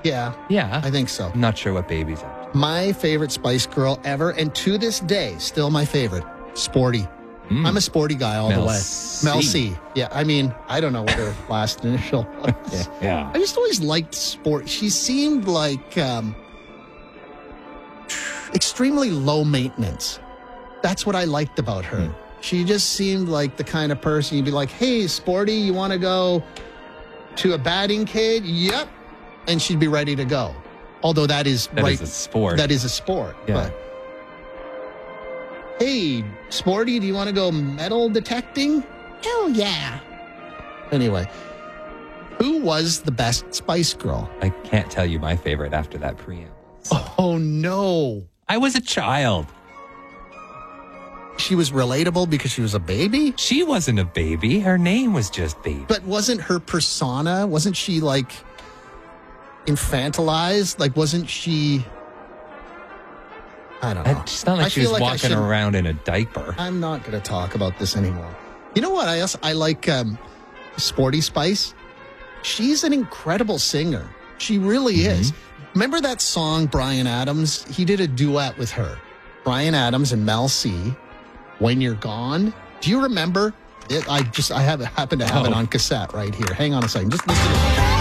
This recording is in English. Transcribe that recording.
Yeah. Yeah. I think so. I'm not sure what Baby's up My favorite Spice Girl ever, and to this day, still my favorite, Sporty. I'm a sporty guy all Mel the way. C. Mel C. Yeah, I mean, I don't know what her last initial was. to. Yeah. I just always liked Sport. She seemed like extremely low maintenance. That's what I liked about her. She just seemed like the kind of person you'd be like, hey, Sporty, you want to go to a batting cage? Yep. And she'd be ready to go. Although that is a sport. That is a sport. Yeah. But hey, Sporty, do you want to go metal detecting? Hell yeah. Anyway, who was the best Spice Girl? I can't tell you my favorite after that preamble. Oh, no. I was a child. She was relatable because she was a baby? She wasn't a baby. Her name was just Baby. But wasn't her persona, wasn't she like infantilized? Like, wasn't she... I don't know. It's not like I she was feel like I walking should- around in a diaper. I'm not going to talk about this anymore. You know what? I like Sporty Spice. She's an incredible singer. She really is. Remember that song, Bryan Adams? He did a duet with her. Bryan Adams and Mel C. When You're Gone. Do you remember it? I happen to have it on cassette right here. Hang on a second. Just listen to it.